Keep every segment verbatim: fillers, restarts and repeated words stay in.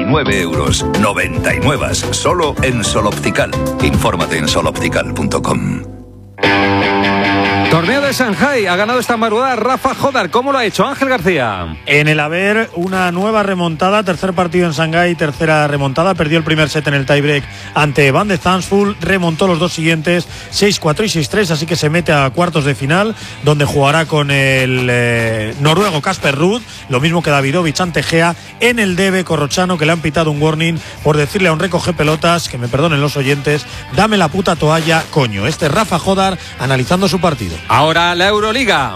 nueve euros. noventa y nueve, solo en Sol Optical. Infórmate en sol optical punto com. Torneo de Shanghái, ha ganado esta madrugada Rafa Jodar. ¿Cómo lo ha hecho Ángel García? En el haber, una nueva remontada, tercer partido en Shanghái, tercera remontada, perdió el primer set en el tiebreak ante Van de Zandvoort, remontó los dos siguientes, seis cuatro y seis tres, así que se mete a cuartos de final, donde jugará con el eh, noruego Casper Ruud, lo mismo que Davidovich ante Gea, en el debe Corrochano, que le han pitado un warning por decirle a un recoge pelotas, que me perdonen los oyentes, dame la puta toalla, coño. Este es Rafa Jodar analizando su partido. Ahora la Euroliga.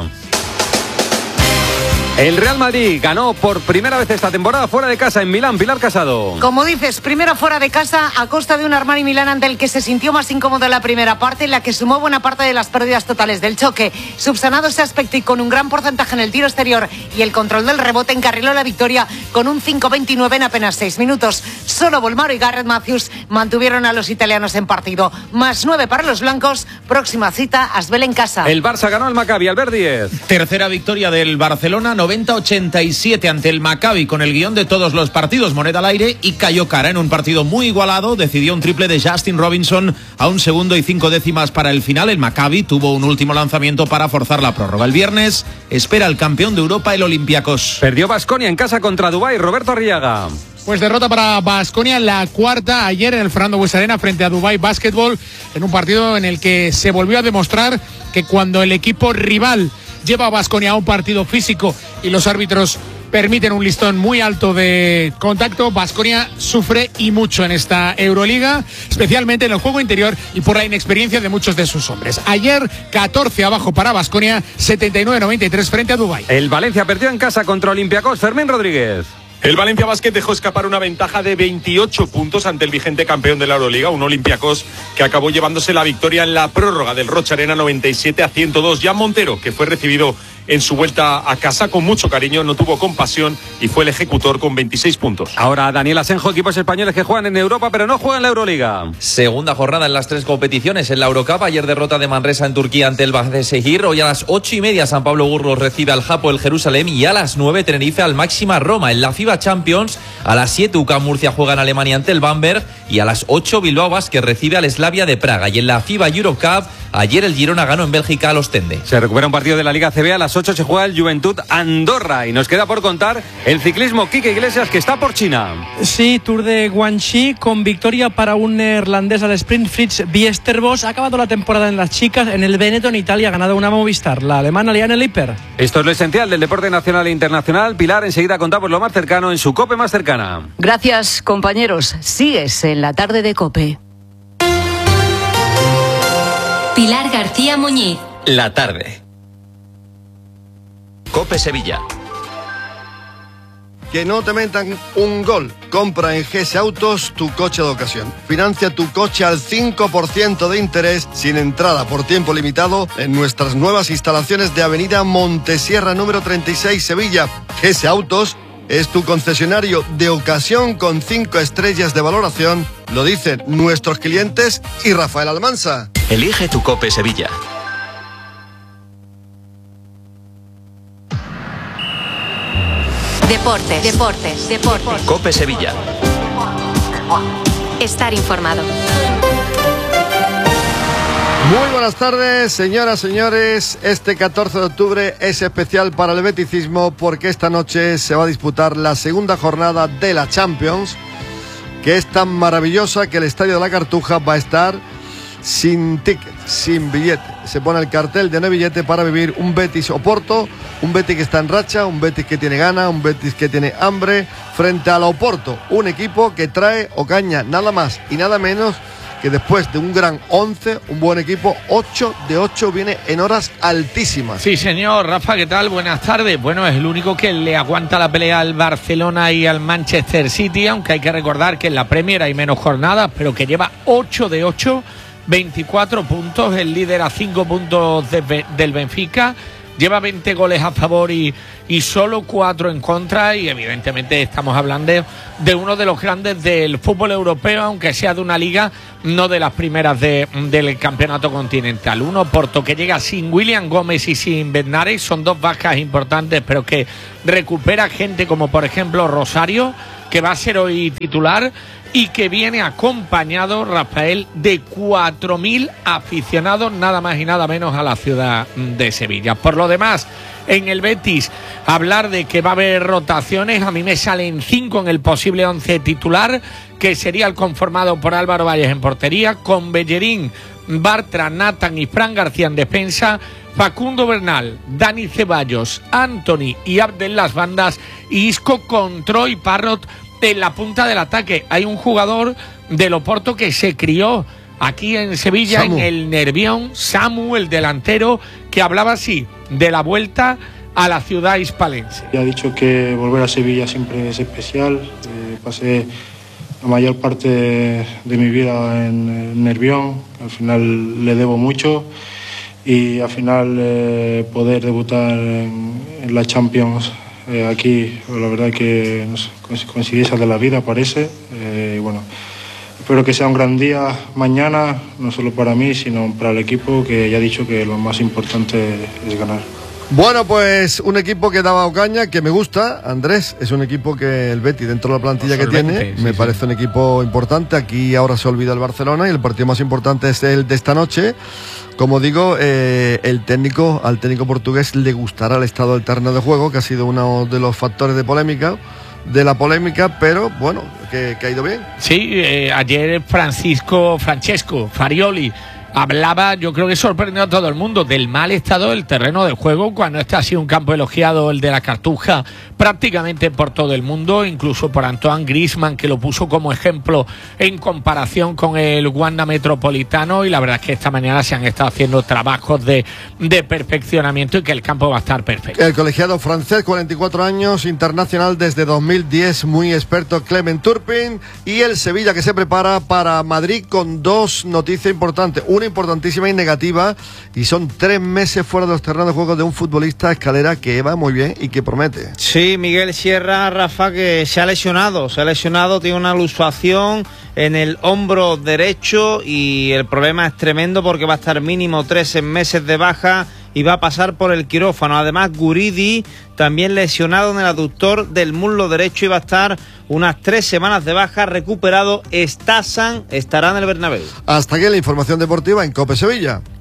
El Real Madrid ganó por primera vez esta temporada fuera de casa en Milán. Pilar Casado. Como dices, primero fuera de casa a costa de un Armani Milán ante el que se sintió más incómodo en la primera parte, en la que sumó buena parte de las pérdidas totales del choque. Subsanado ese aspecto y con un gran porcentaje en el tiro exterior y el control del rebote, encarriló la victoria con un cinco veintinueve en apenas seis minutos. Solo Bolmaro y Garrett Matthews mantuvieron a los italianos en partido. Más nueve para los blancos. Próxima cita, Asbel en casa. El Barça ganó al Maccabi. Albert Díez. Tercera victoria del Barcelona, noventa ochenta y siete ante el Maccabi, con el guión de todos los partidos, moneda al aire, y cayó cara en un partido muy igualado. Decidió un triple de Justin Robinson a un segundo y cinco décimas para el final. El Maccabi tuvo un último lanzamiento para forzar la prórroga. El viernes espera al campeón de Europa, el Olympiacos. Perdió Baskonia en casa contra Dubái. Roberto Arriaga. Pues derrota para Baskonia, la cuarta ayer en el Fernando Buesa Arena frente a Dubai Basketball, en un partido en el que se volvió a demostrar que cuando el equipo rival lleva a Baskonia a un partido físico y los árbitros permiten un listón muy alto de contacto, Baskonia sufre y mucho en esta Euroliga, especialmente en el juego interior y por la inexperiencia de muchos de sus hombres. Ayer catorce abajo para Baskonia, setenta y nueve noventa y tres frente a Dubái. El Valencia perdió en casa contra Olympiacos. Fermín Rodríguez. El Valencia Basket dejó escapar una ventaja de veintiocho puntos ante el vigente campeón de la Euroliga, un Olympiacos que acabó llevándose la victoria en la prórroga del Rocha Arena, noventa y siete a ciento dos. Jan Montero, que fue recibido en su vuelta a casa con mucho cariño, no tuvo compasión y fue el ejecutor con veintiséis puntos. Ahora Daniel Asenjo, equipos españoles que juegan en Europa pero no juegan en la Euroliga. Segunda jornada en las tres competiciones en la Eurocup. Ayer derrota de Manresa en Turquía ante el Başakşehir. Hoy a las ocho y media San Pablo Burgos recibe al Hapoel el Jerusalén y a las nueve Tenerife al Máxima Roma. En la FIBA Champions a las siete U C A M Murcia juega en Alemania ante el Bamberg y a las ocho Bilbao Basket recibe al Slavia de Praga. Y en la FIBA Eurocup ayer el Girona ganó en Bélgica a los Tende. Se recupera un partido de la Liga C B. A las ocho se juega el Juventud Andorra y nos queda por contar el ciclismo. Quique Iglesias, que está por China. Sí, Tour de Guangxi con victoria para un neerlandés al sprint, Fritz Biestervos. Ha acabado la temporada en las chicas. En el Veneto en Italia ha ganado una Movistar, la alemana Liane Lippert. Esto es lo esencial del deporte nacional e internacional. Pilar, enseguida contamos lo más cercano en su COPE más cercana. Gracias, compañeros. Sigues en la tarde de COPE. Pilar García Muñiz. La tarde. COPE Sevilla. Que no te metan un gol. Compra en G S Autos tu coche de ocasión. Financia tu coche al cinco por ciento de interés sin entrada por tiempo limitado en nuestras nuevas instalaciones de Avenida Montesierra número treinta y seis, Sevilla. G S Autos es tu concesionario de ocasión con cinco estrellas de valoración. Lo dicen nuestros clientes y Rafael Almansa. Elige tu COPE Sevilla. Deportes, deportes, deportes. COPE Sevilla. Estar informado. Muy buenas tardes, señoras, señores. Este catorce de octubre es especial para el beticismo porque esta noche se va a disputar la segunda jornada de la Champions, que es tan maravillosa que el Estadio de la Cartuja va a estar sin ticket, sin billete. Se pone el cartel de no billete para vivir un Betis Oporto, un Betis que está en racha, un Betis que tiene gana, un Betis que tiene hambre, frente al Oporto, un equipo que trae Ocaña nada más y nada menos que después de un gran once, un buen equipo, ocho de ocho, viene en horas altísimas. Sí, señor. Rafa, ¿qué tal? Buenas tardes. Bueno, es el único que le aguanta la pelea al Barcelona y al Manchester City, aunque hay que recordar que en la Premier hay menos jornadas, pero que lleva ocho de ocho, veinticuatro puntos, el líder a cinco puntos de, del Benfica, lleva veinte goles a favor y, y solo cuatro en contra, y evidentemente estamos hablando de, de uno de los grandes del fútbol europeo, aunque sea de una liga no de las primeras de, del campeonato continental. Un Oporto que llega sin William Gómez y sin Bednarek, son dos bajas importantes, pero que recupera gente como por ejemplo Rosario, que va a ser hoy titular y que viene acompañado, Rafael, de cuatro mil aficionados, nada más y nada menos, a la ciudad de Sevilla. Por lo demás, en el Betis, hablar de que va a haber rotaciones, a mí me salen cinco en el posible once titular, que sería el conformado por Álvaro Valles en portería, con Bellerín, Bartra, Nathan y Fran García en defensa, Facundo Bernal, Dani Ceballos, Anthony y Abdel las bandas, y Isco con Troy Parrott en la punta del ataque. Hay un jugador del Oporto que se crió aquí en Sevilla, Samu. en el Nervión, Samu, el delantero, que hablaba así de la vuelta a la ciudad hispalense. Ya he dicho que volver a Sevilla siempre es especial. Eh, pasé la mayor parte de, de mi vida en Nervión, al final le debo mucho, y al final eh, poder debutar en, en la Champions eh, aquí, la verdad que coincidencias de la vida parece. Eh, y bueno, espero que sea un gran día mañana, no solo para mí, sino para el equipo, que ya he dicho que lo más importante es ganar. Bueno, pues un equipo que daba caña, que me gusta, Andrés, es un equipo que el Betis, dentro de la plantilla que tiene, sí, me sí. parece un equipo importante. Aquí ahora se olvida el Barcelona y el partido más importante es el de esta noche. Como digo, eh, el técnico, al técnico portugués le gustará el estado del terreno de juego, que ha sido uno de los factores de polémica, de la polémica, pero bueno, que, que ha ido bien. Sí, eh, ayer Francisco, Francesco Farioli hablaba, yo creo que sorprendió a todo el mundo, del mal estado del terreno de juego, cuando este ha sido un campo elogiado, el de la Cartuja, prácticamente por todo el mundo, incluso por Antoine Griezmann, que lo puso como ejemplo en comparación con el Wanda Metropolitano, y la verdad es que esta mañana se han estado haciendo trabajos de, de perfeccionamiento y que el campo va a estar perfecto. El colegiado francés, cuarenta y cuatro años, internacional desde dos mil diez, muy experto, Clement Turpin, y el Sevilla, que se prepara para Madrid con dos noticias importantes, una importantísima y negativa, y son tres meses fuera de los terrenos de juego de un futbolista Escalera que va muy bien y que promete. Sí, Miguel Sierra, Rafa, que se ha lesionado, se ha lesionado, tiene una luxación en el hombro derecho y el problema es tremendo porque va a estar mínimo tres meses de baja y va a pasar por el quirófano. Además, Guridi también lesionado en el aductor del muslo derecho y va a estar unas tres semanas de baja. Recuperado Stasan, estará en el Bernabéu. Hasta aquí la información deportiva en COPE Sevilla.